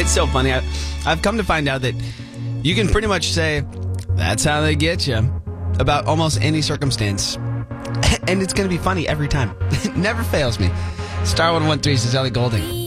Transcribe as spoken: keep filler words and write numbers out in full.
It's so funny. I, I've come to find out that you can pretty much say, that's how they get you, about almost any circumstance. And it's going to be funny every time. It never fails me. Star one one three says Ellie Goulding.